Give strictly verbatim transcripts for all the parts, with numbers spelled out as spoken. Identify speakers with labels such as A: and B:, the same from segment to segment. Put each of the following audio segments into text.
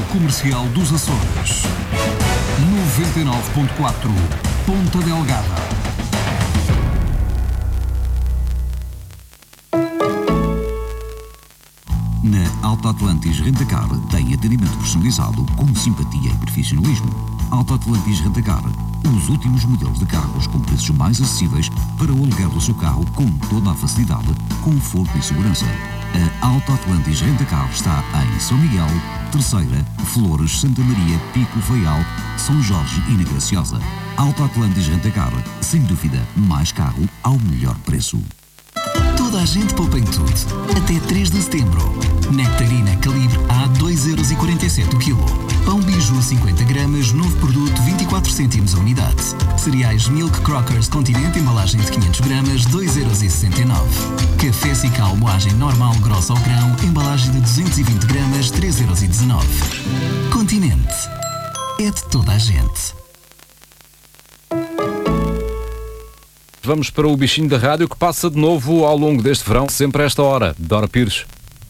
A: Comercial dos Açores. noventa e nove ponto quatro Ponta Delgada. Na Alta Atlantis Rentacar tem atendimento personalizado com simpatia e profissionalismo. Alta Atlantis Rentacar, os últimos modelos de carros com preços mais acessíveis para o aluguer do seu carro com toda a facilidade, conforto e segurança. A Alta Atlantis Rentacar está em São Miguel, Terceira, Flores, Santa Maria, Pico, Faial, São Jorge e na Graciosa. Alta Atlantis Rentacar, sem dúvida, mais carro ao melhor preço.
B: Toda a gente poupa em tudo. Até três de setembro. Nectarina calibre A dois euros e quarenta e sete o quilo. Pão Biju cinquenta gramas, novo produto vinte e quatro cêntimos a unidade. Cereais Milk Crockers Continente, embalagem de quinhentos gramas, dois euros e sessenta e nove. Café Cical moagem normal grossa ao grão, embalagem de duzentos e vinte gramas, três euros e dezanove. Continente. É de toda a gente.
C: Vamos para o bichinho da rádio que passa de novo ao longo deste verão, sempre a esta hora. Dora Pires.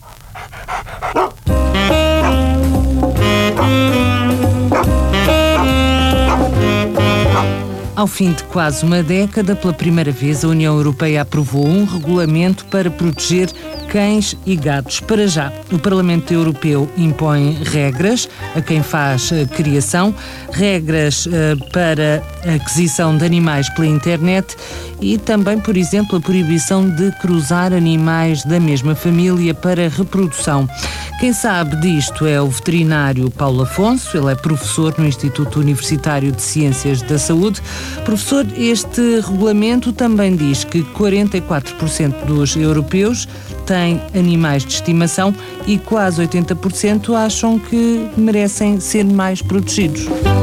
D: Ao fim de quase uma década, pela primeira vez, a União Europeia aprovou um regulamento para proteger cães e gatos. Para já, o Parlamento Europeu impõe regras a quem faz a criação, regras uh, para a aquisição de animais pela internet e também, por exemplo, a proibição de cruzar animais da mesma família para reprodução. Quem sabe disto é o veterinário Paulo Afonso, ele é professor no Instituto Universitário de Ciências da Saúde. Professor, este regulamento também diz que quarenta e quatro por cento dos europeus têm animais de estimação e quase oitenta por cento acham que merecem ser mais protegidos.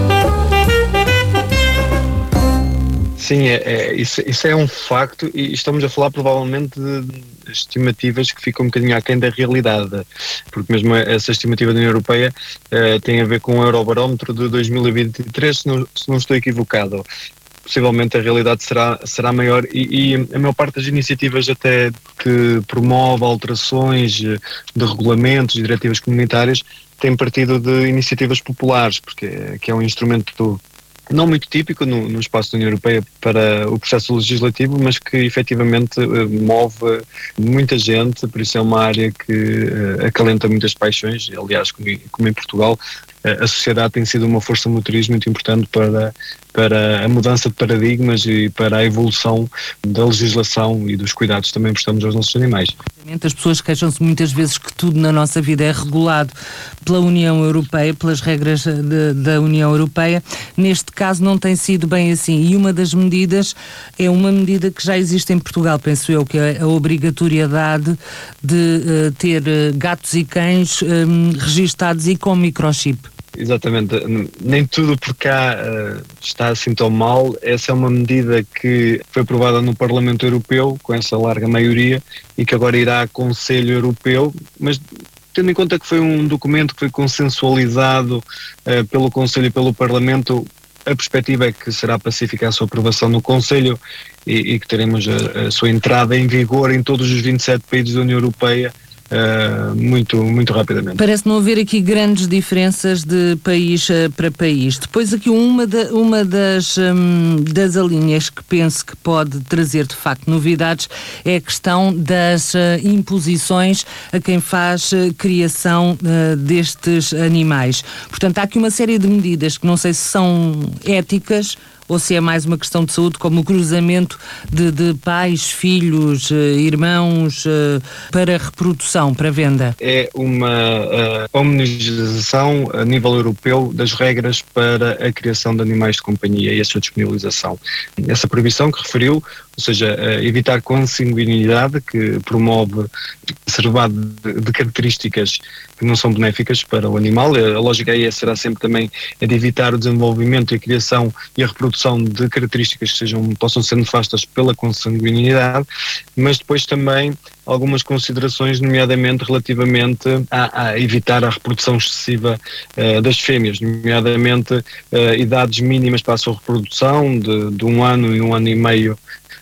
E: Sim, é, é, isso, isso é um facto e estamos a falar provavelmente de estimativas que ficam um bocadinho aquém da realidade, porque mesmo essa estimativa da União Europeia uh, tem a ver com o Eurobarómetro de dois mil e vinte e três, se não, se não estou equivocado. Possivelmente a realidade será, será maior e, e a maior parte das iniciativas até que promove alterações de regulamentos e diretivas comunitárias tem partido de iniciativas populares, porque que é um instrumento não muito típico no, no espaço da União Europeia para o processo legislativo, mas que efetivamente uh, move muita gente, por isso é uma área que uh, acalenta muitas paixões. Aliás, como, como em Portugal, uh, a sociedade tem sido uma força motriz muito importante para, para a mudança de paradigmas e para a evolução da legislação e dos cuidados que também prestamos aos nossos animais.
D: As pessoas queixam-se muitas vezes que tudo na nossa vida é regulado pela União Europeia, pelas regras de, da União Europeia. Neste caso não tem sido bem assim e uma das medidas é uma medida que já existe em Portugal, penso eu, que é a obrigatoriedade de uh, ter uh, gatos e cães um, registados e com microchip.
E: Exatamente, nem tudo por cá uh, está assim tão mal. Essa é uma medida que foi aprovada no Parlamento Europeu com essa larga maioria e que agora irá ao Conselho Europeu, mas tendo em conta que foi um documento que foi consensualizado uh, pelo Conselho e pelo Parlamento, a perspectiva é que será pacífica a sua aprovação no Conselho e, e que teremos a, a sua entrada em vigor em todos os vinte e sete países da União Europeia Uh, muito, muito rapidamente.
D: Parece não haver aqui grandes diferenças de país uh, para país. Depois aqui uma, da, uma das, um, das alíneas que penso que pode trazer de facto novidades é a questão das uh, imposições a quem faz uh, criação uh, destes animais. Portanto, há aqui uma série de medidas que não sei se são éticas ou se é mais uma questão de saúde, como o cruzamento de, de pais, filhos, irmãos, para reprodução, para venda?
E: É uma uh, homogeneização a nível europeu das regras para a criação de animais de companhia e a sua disponibilização. Essa proibição que referiu, ou seja, uh, evitar consanguinidade, que promove reservado de, de características que não são benéficas para o animal. A lógica aí será sempre também a de evitar o desenvolvimento e a criação e a reprodução de características que sejam, possam ser nefastas pela consanguinidade, mas depois também algumas considerações, nomeadamente relativamente a, a evitar a reprodução excessiva uh, das fêmeas, nomeadamente uh, idades mínimas para a sua reprodução, de, de um ano e um ano e meio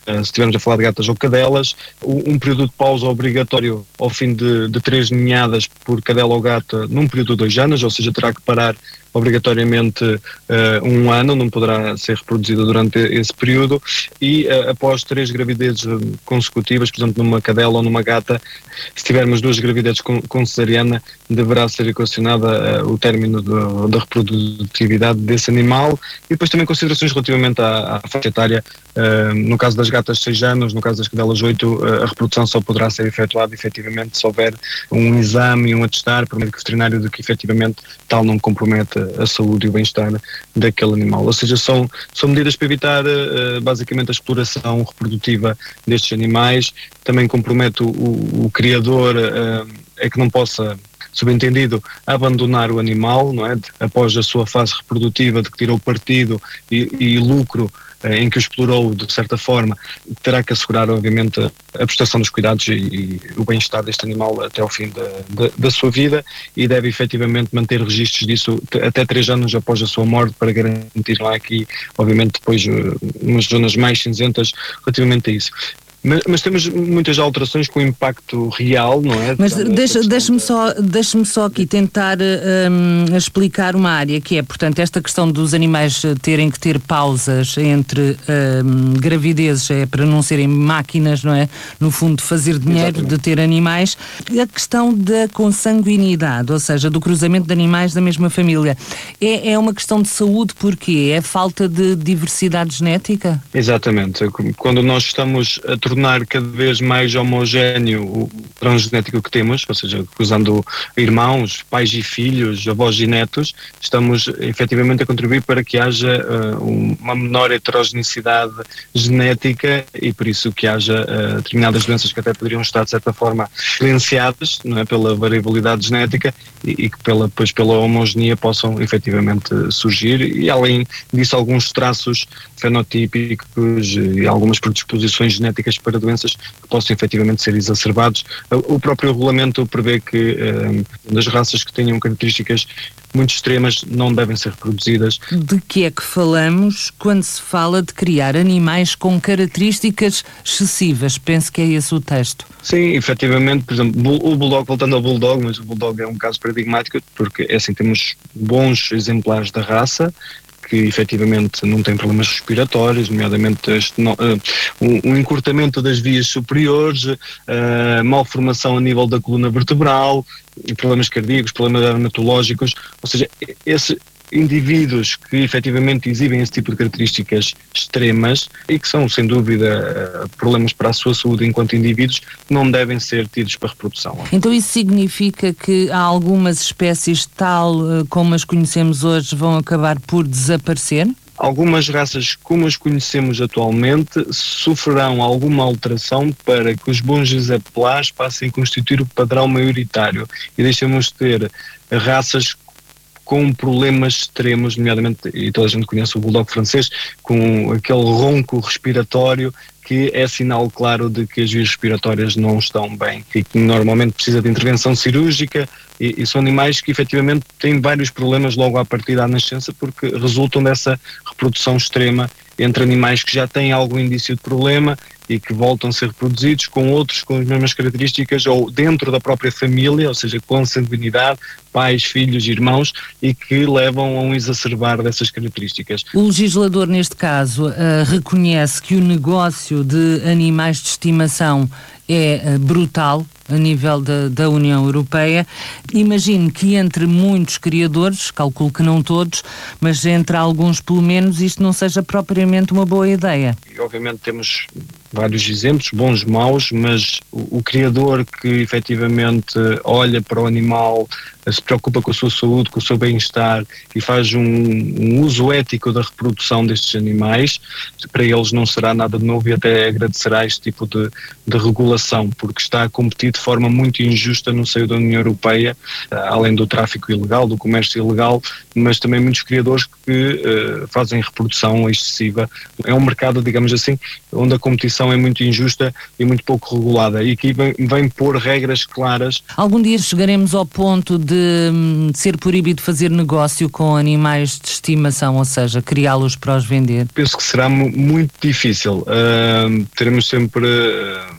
E: se estivermos a falar de gatas ou cadelas, um período de pausa obrigatório ao fim de, de três ninhadas por cadela ou gata num período de dois anos, ou seja, terá que parar obrigatoriamente uh, um ano, não poderá ser reproduzida durante esse período, e uh, após três gravidezes consecutivas, por exemplo, numa cadela ou numa gata, se tivermos duas gravidezes com, com cesariana, deverá ser equacionada uh, o término do, da reprodutividade desse animal, e depois também considerações relativamente à, à faixa etária. Uh, no caso das gatas seis anos, no caso das cadelas oito, uh, a reprodução só poderá ser efetuada efetivamente se houver um exame e um atestar por médico veterinário de que efetivamente tal não compromete a saúde e o bem-estar daquele animal. Ou seja, são, são medidas para evitar uh, basicamente a exploração reprodutiva destes animais. Também compromete o, o, o criador uh, é que não possa, subentendido, abandonar o animal, não é? Após a sua fase reprodutiva, de que tirou partido e, e lucro em que o explorou de certa forma, terá que assegurar obviamente a prestação dos cuidados e, e o bem-estar deste animal até ao fim da, da, da sua vida, e deve efetivamente manter registros disso até três anos após a sua morte, para garantir lá aqui obviamente depois umas zonas mais cinzentas relativamente a isso. Mas, mas temos muitas alterações com impacto real, não é?
D: Mas deixa, deixa-me só, deixa-me só aqui tentar um, explicar uma área que é, portanto, esta questão dos animais terem que ter pausas entre um, gravidezes, é para não serem máquinas, não é? No fundo, de fazer dinheiro, exatamente, de ter animais. A questão da consanguinidade, ou seja, do cruzamento de animais da mesma família, é, é uma questão de saúde, porque é falta de diversidade genética?
E: Exatamente. Quando nós estamos a tornar cada vez mais homogéneo o padrão genético que temos, ou seja, cruzando irmãos, pais e filhos, avós e netos, estamos efetivamente a contribuir para que haja uh, uma menor heterogeneidade genética, e por isso que haja uh, determinadas doenças que até poderiam estar de certa forma silenciadas, não é, pela variabilidade genética, e, e que pela, depois pela homogeneia possam efetivamente surgir, e além disso alguns traços fenotípicos e algumas predisposições genéticas para doenças que possam efetivamente ser exacerbados. O próprio regulamento prevê que um, as raças que tenham características muito extremas não devem ser reproduzidas.
D: De que é que falamos quando se fala de criar animais com características excessivas? Penso que é esse o texto.
E: Sim, efetivamente, por exemplo, o Bulldog, voltando ao Bulldog, mas o Bulldog é um caso paradigmático, porque é assim, temos bons exemplares da raça, que efetivamente não têm problemas respiratórios, nomeadamente este, uh, um, um encurtamento das vias superiores, uh, malformação a nível da coluna vertebral, problemas cardíacos, problemas dermatológicos, ou seja, esses indivíduos que efetivamente exibem esse tipo de características extremas e que são sem dúvida problemas para a sua saúde enquanto indivíduos, não devem ser tidos para reprodução.
D: Então isso significa que há algumas espécies tal como as conhecemos hoje vão acabar por desaparecer?
E: Algumas raças como as conhecemos atualmente sofrerão alguma alteração para que os bons exemplares passem a constituir o padrão maioritário e deixemos de ter raças com problemas extremos, nomeadamente, e toda a gente conhece o Bulldog francês, com aquele ronco respiratório que é sinal claro de que as vias respiratórias não estão bem e que normalmente precisa de intervenção cirúrgica, e, e são animais que efetivamente têm vários problemas logo à partida da nascença, porque resultam dessa reprodução extrema entre animais que já têm algum indício de problema e que voltam a ser reproduzidos com outros com as mesmas características ou dentro da própria família, ou seja, com sanguinidade, pais, filhos, irmãos, e que levam a um exacerbar dessas características.
D: O legislador, neste caso, uh, reconhece que o negócio de animais de estimação é uh, brutal a nível da, da União Europeia. Imagino que entre muitos criadores, calculo que não todos, mas entre alguns pelo menos, isto não seja propriamente uma boa ideia.
E: E, obviamente temos vários exemplos, bons, maus, mas o, o criador que efetivamente olha para o animal, se preocupa com a sua saúde, com o seu bem-estar e faz um, um uso ético da reprodução destes animais, para eles não será nada de novo e até agradecerá este tipo de, de regulação, porque está a competir de forma muito injusta no seio da União Europeia, além do tráfico ilegal, do comércio ilegal, mas também muitos criadores que uh, fazem reprodução excessiva. É um mercado, digamos assim, onde a competição é muito injusta e muito pouco regulada, e que vem, vem pôr regras claras.
D: Algum dia chegaremos ao ponto de hum, ser proibido fazer negócio com animais de estimação, ou seja, criá-los para os vender?
E: Penso que será muito difícil. Uh, teremos sempre uh,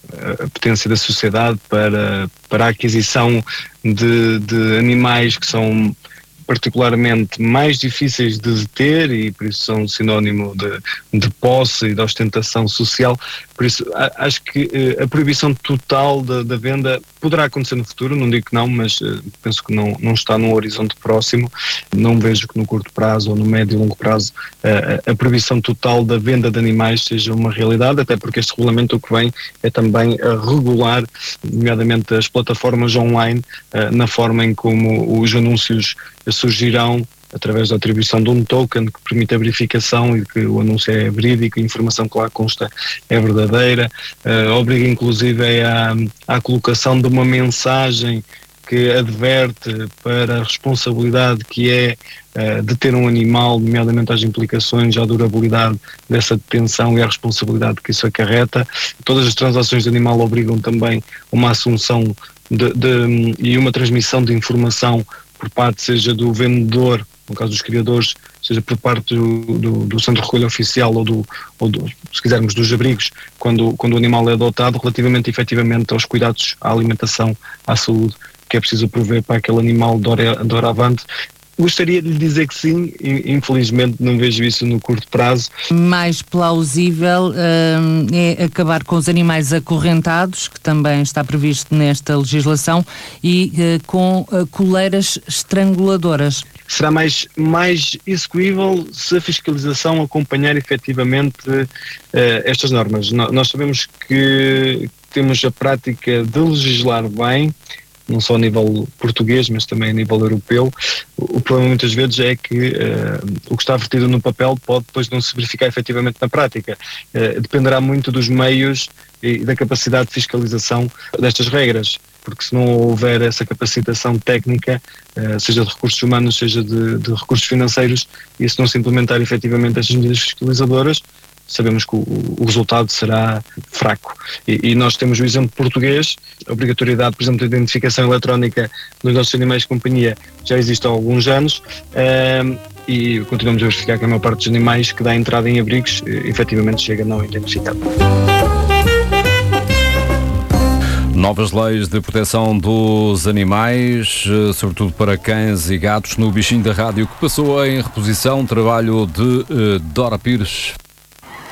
E: a potência da sociedade para, para a aquisição de, de animais que são particularmente mais difíceis de ter e por isso são sinónimo de, de posse e de ostentação social. Por isso a, acho que eh, a proibição total da, da venda poderá acontecer no futuro, não digo que não, mas eh, penso que não, não está num horizonte próximo. Não vejo que no curto prazo ou no médio e longo prazo eh, a proibição total da venda de animais seja uma realidade, até porque este regulamento o que vem é também a regular, nomeadamente as plataformas online, eh, na forma em como os anúncios surgirão através da atribuição de um token que permite a verificação e que o anúncio é verídico, a informação que lá consta é verdadeira, uh, obriga inclusive à, à colocação de uma mensagem que adverte para a responsabilidade que é uh, de ter um animal, nomeadamente às implicações, à durabilidade dessa detenção e à responsabilidade que isso acarreta. Todas as transações de animal obrigam também uma assunção de, de, e uma transmissão de informação por parte, seja do vendedor, no caso dos criadores, seja por parte do, do, do centro de recolha oficial ou, do, ou do, se quisermos, dos abrigos, quando, quando o animal é adotado, relativamente efetivamente aos cuidados, à alimentação, à saúde, que é preciso prover para aquele animal de hora, de hora avante. Gostaria de lhe dizer que sim, infelizmente não vejo isso no curto prazo.
D: Mais plausível hum, é acabar com os animais acorrentados, que também está previsto nesta legislação, e uh, com uh, coleiras estranguladoras.
E: Será mais, mais execuível se a fiscalização acompanhar efetivamente uh, estas normas. No, nós sabemos que temos a prática de legislar bem, não só a nível português, mas também a nível europeu. O problema muitas vezes é que uh, o que está vertido no papel pode depois não se verificar efetivamente na prática. Uh, dependerá muito dos meios e da capacidade de fiscalização destas regras, porque se não houver essa capacitação técnica, uh, seja de recursos humanos, seja de, de recursos financeiros, e se não se implementar efetivamente estas medidas fiscalizadoras, sabemos que o, o resultado será fraco. E, e nós temos o exemplo português, a obrigatoriedade, por exemplo, de identificação eletrónica nos nossos animais de companhia já existe há alguns anos, um, e continuamos a verificar que a maior parte dos animais que dá entrada em abrigos, efetivamente chega não identificado.
C: Novas leis de proteção dos animais, sobretudo para cães e gatos, no Bichinho da Rádio, que passou em reposição, trabalho de uh, Dora Pires.